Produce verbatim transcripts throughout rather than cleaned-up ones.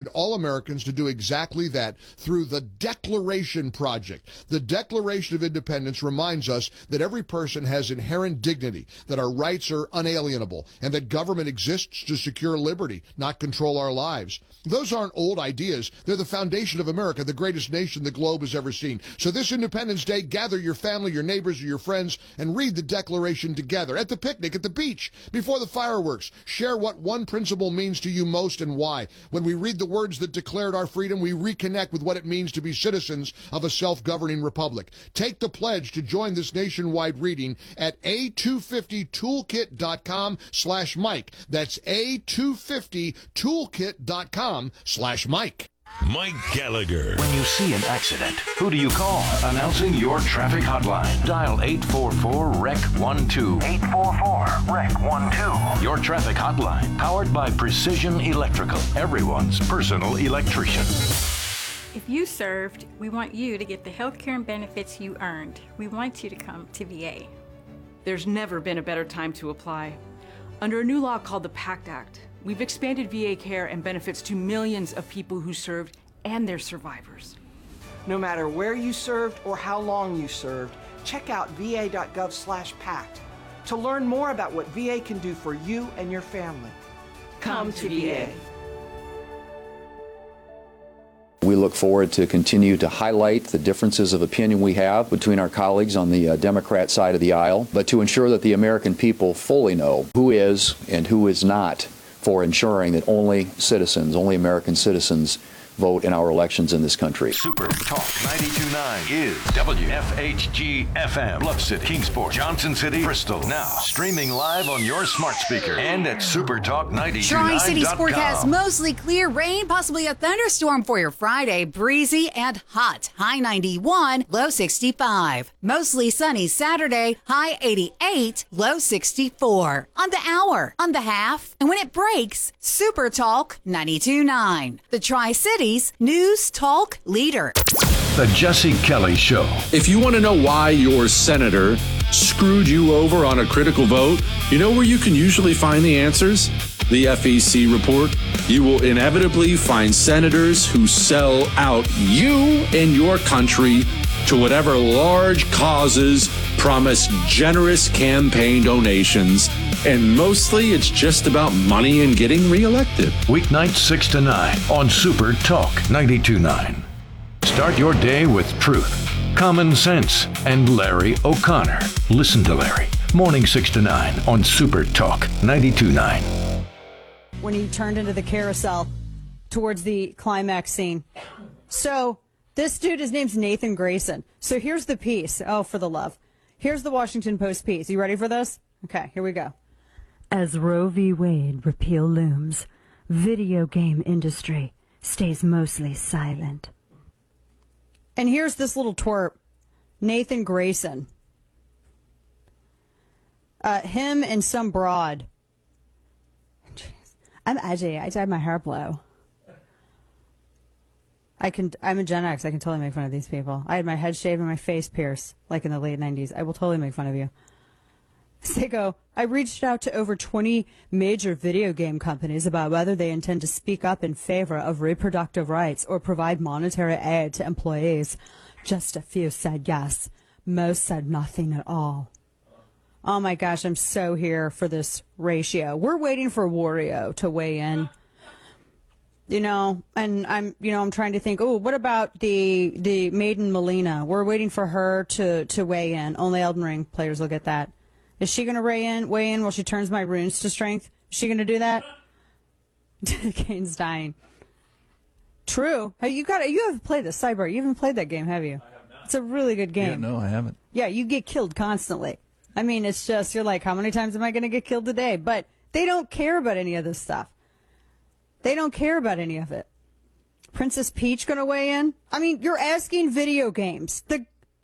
all Americans to do exactly that through the Declaration Project. The Declaration of Independence reminds us that every person has inherent dignity, that our rights are unalienable, and that government exists to secure liberty, not control our lives. Those aren't old ideas. They're the foundation of America, the greatest nation the globe has ever seen. So this Independence Day, gather your family, your neighbors, or your friends, and read the Declaration together at the picnic, at the beach, before the fireworks. Share what one principle means to you most and why. When we read the words that declared our freedom, we reconnect with what it means to be citizens of a self-governing republic. Take the pledge to join this nationwide reading at A two fifty toolkit dot com slash Mike. That's A two fifty toolkit dot com slash Mike. Mike Gallagher. When you see an accident, who do you call? Announcing your traffic hotline. Dial eight four four R E C one two. eight four four R E C one two. Your traffic hotline, powered by Precision Electrical, everyone's personal electrician. If you served, we want you to get the health care and benefits you earned. We want you to come to V A. There's never been a better time to apply. Under a new law called the PACT Act, we've expanded V A care and benefits to millions of people who served and their survivors. No matter where you served or how long you served, check out V A dot gov slash PACT to learn more about what V A can do for you and your family. Come to V A. We look forward to continue to highlight the differences of opinion we have between our colleagues on the uh, Democrat side of the aisle, but to ensure that the American people fully know who is and who is not for ensuring that only citizens, only American citizens, vote in our elections in this country. Super Talk ninety-two point nine is W F H G F M, Bluff City, Kingsport, Johnson City, Bristol. Now streaming live on your smart speaker and at super talk nine two nine dot com. Tri-City forecast mostly clear, rain, possibly a thunderstorm for your Friday. Breezy and hot. High ninety-one, low sixty-five. Mostly sunny Saturday, high eighty-eight, low sixty-four. On the hour, on the half, and when it breaks, Super Talk ninety-two point nine. The Tri-Cities News Talk leader. The Jesse Kelly Show. If you want to know why your senator screwed you over on a critical vote, you know where you can usually find the answers? The F E C report. You will inevitably find senators who sell out you and your country to whatever large causes, promise generous campaign donations, and mostly it's just about money and getting reelected. Weeknights six to nine on Super Talk ninety-two point nine. Start your day with truth, common sense, and Larry O'Connor. Listen to Larry. Morning six to nine on Super Talk ninety-two point nine. When he turned into the carousel towards the climax scene. So this dude, his name's Nathan Grayson. So here's the piece. Oh, for the love. Here's the Washington Post piece. You ready for this? Okay, here we go. As Roe v. Wade repeal looms, video game industry stays mostly silent. And here's this little twerp, Nathan Grayson. Uh, him and some broad. I'm edgy. I dyed my hair blue. I can. I'm a Gen X. I can totally make fun of these people. I had my head shaved and my face pierced, like in the late nineties. I will totally make fun of you. They go, I reached out to over twenty major video game companies about whether they intend to speak up in favor of reproductive rights or provide monetary aid to employees. Just a few said yes. Most said nothing at all. Oh my gosh, I'm so here for this ratio. We're waiting for Wario to weigh in. You know, and I'm, you know, I'm trying to think, oh, what about the the Maiden Melina? We're waiting for her to, to weigh in. Only Elden Ring players will get that. Is she going to weigh in, weigh in while she turns my runes to strength? Is she going to do that? Kane's dying. True. Hey, you got you haven't played this, Cyber. You haven't played that game, have you? I have not. It's a really good game. Yeah, no, I haven't. Yeah, you get killed constantly. I mean, it's just, you're like, how many times am I going to get killed today? But they don't care about any of this stuff. They don't care about any of it. Princess Peach going to weigh in? I mean, you're asking video games. The,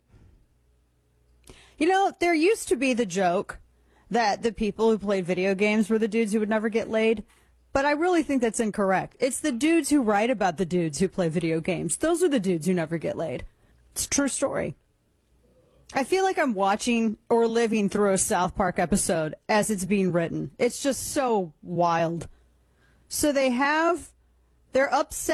you know, there used to be the joke that the people who played video games were the dudes who would never get laid. But I really think that's incorrect. It's the dudes who write about the dudes who play video games. Those are the dudes who never get laid. It's a true story. I feel like I'm watching or living through a South Park episode as it's being written. It's just so wild. So they have, they're upset.